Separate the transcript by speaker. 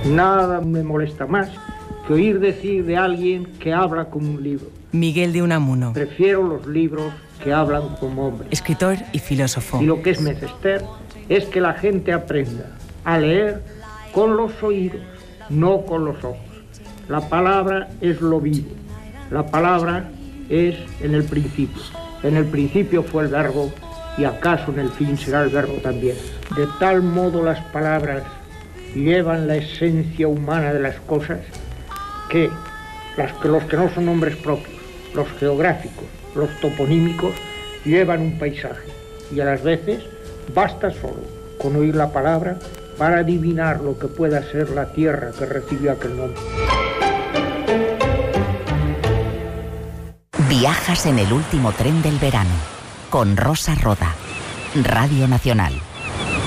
Speaker 1: Nada me molesta más que oír decir de alguien que habla como un libro.
Speaker 2: Miguel de Unamuno.
Speaker 1: Prefiero los libros que hablan como hombres.
Speaker 2: Escritor y filósofo.
Speaker 1: Y lo que es menester es que la gente aprenda a leer con los oídos, no con los ojos. La palabra es lo vivo. La palabra es en el principio. En el principio fue el verbo y acaso en el fin será el verbo también. De tal modo las palabras llevan la esencia humana de las cosas que los que no son nombres propios, los geográficos, los toponímicos, llevan un paisaje. Y a las veces basta solo con oír la palabra para adivinar lo que pueda ser la tierra que recibió aquel nombre.
Speaker 3: Viajas en el último tren del verano con Rosa Roda, Radio Nacional.